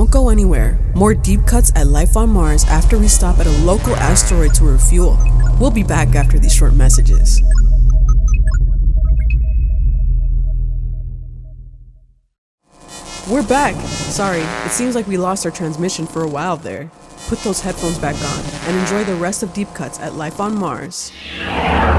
Don't go anywhere. More deep cuts at Life on Mars after we stop at a local asteroid to refuel. We'll be back after these short messages. We're back! Sorry, it seems like we lost our transmission for a while there. Put those headphones back on and enjoy the rest of Deep Cuts at Life on Mars.